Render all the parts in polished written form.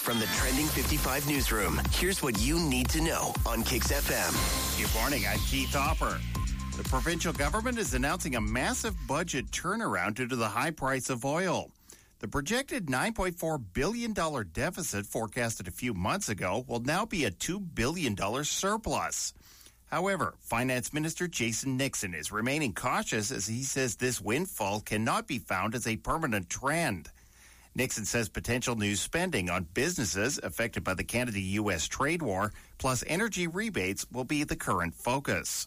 From the Trending 55 newsroom, here's what you need to know on Kix FM. Good morning, I'm Keith Hopper. The provincial government is announcing a massive budget turnaround due to the high price of oil. The projected $9.4 billion deficit forecasted a few months ago will now be a $2 billion surplus. However, Finance Minister Jason Nixon is remaining cautious as he says this windfall cannot be found as a permanent trend. Nixon says potential new spending on businesses affected by the Canada-U.S. trade war, plus energy rebates, will be the current focus.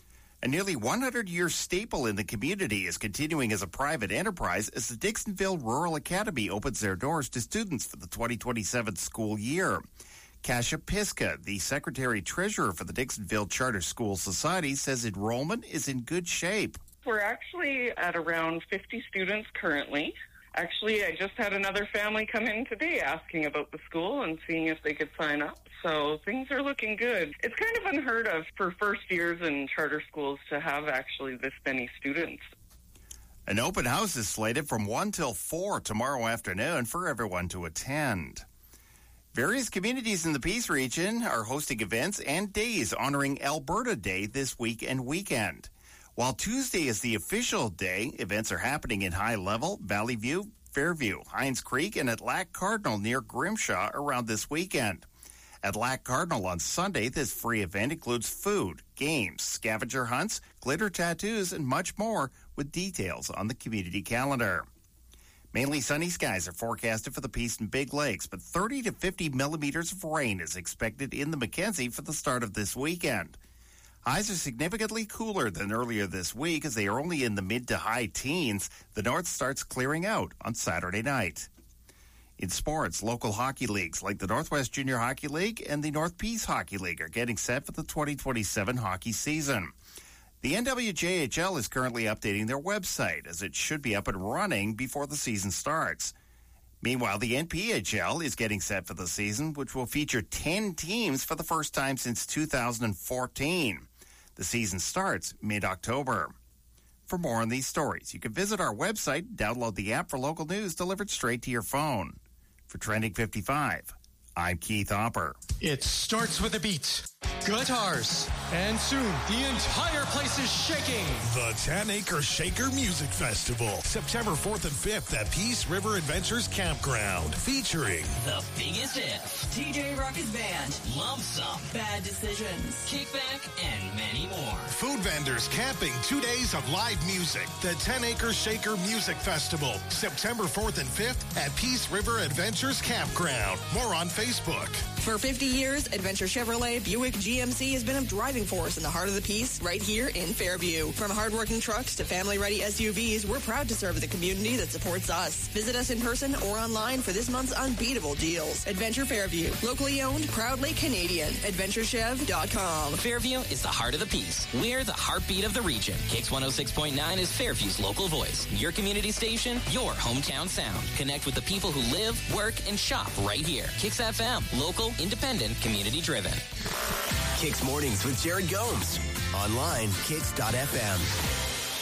A nearly 100-year staple in the community is continuing as a private enterprise as the Dixonville Rural Academy opens their doors to students for the 2027 school year. Kasia Piska, the Secretary-Treasurer for the Dixonville Charter School Society, says enrollment is in good shape. We're actually at around 50 students currently. Actually, I just had another family come in today asking about the school and seeing if they could sign up. So things are looking good. It's kind of unheard of for first years in charter schools to have actually this many students. An open house is slated from 1 till 4 tomorrow afternoon for everyone to attend. Various communities in the Peace region are hosting events and days honoring Alberta Day this week and weekend. While Tuesday is the official day, events are happening in High Level, Valley View, Fairview, Hines Creek, and at Lac Cardinal near Grimshaw around this weekend. At Lac Cardinal on Sunday, this free event includes food, games, scavenger hunts, glitter tattoos, and much more, with details on the community calendar. Mainly sunny skies are forecasted for the Peace and Big Lakes, but 30 to 50 millimeters of rain is expected in the Mackenzie for the start of this weekend. Highs are significantly cooler than earlier this week as they are only in the mid to high teens. The north starts clearing out on Saturday night. In sports, local hockey leagues like the Northwest Junior Hockey League and the North Peace Hockey League are getting set for the 2027 hockey season. The NWJHL is currently updating their website as it should be up and running before the season starts. Meanwhile, the NPHL is getting set for the season, which will feature 10 teams for the first time since 2014. The season starts mid-October. For more on these stories, you can visit our website, download the app for local news delivered straight to your phone. For Trending 55, I'm Keith Hopper. It starts with a beat, guitars, and soon the entire place is shaking. The 10 Acre Shaker Music Festival, September 4th and 5th at Peace River Adventures Campground, featuring The Biggest If, TJ Rockets Band, Lump Sum, Bad Decisions, Kickback, and many more. food vendors, camping, 2 days of live music. The 10 Acre Shaker Music Festival, September 4th and 5th at Peace River Adventures Campground. More on Facebook. For 50 years, Adventure Chevrolet Buick GMC has been a driving force in the heart of the Peace right here in Fairview. From hardworking trucks to family-ready SUVs, we're proud to serve the community that supports us. Visit us in person or online for this month's unbeatable deals. Adventure Fairview, locally owned, proudly Canadian. AdventureChev.com. Fairview is the heart of the Peace. We're the heartbeat of the region. Kix 106.9 is Fairview's local voice. Your community station, your hometown sound. Connect with the people who live, work, and shop right here. Kix FM, local, independent, community-driven. Kix Mornings with Jared Gomes. Online, Kix.fm.